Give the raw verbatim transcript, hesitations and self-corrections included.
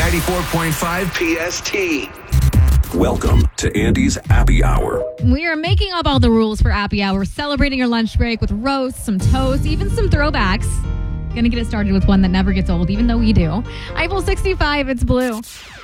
ninety-four point five P S T. Welcome to Andy's Appy Hour. We are making up all the rules for Appy Hour, celebrating your lunch break with roasts, some toast, even some throwbacks. Gonna get it started with one that never gets old, even though we do. Eiffel sixty-five, it's Blue.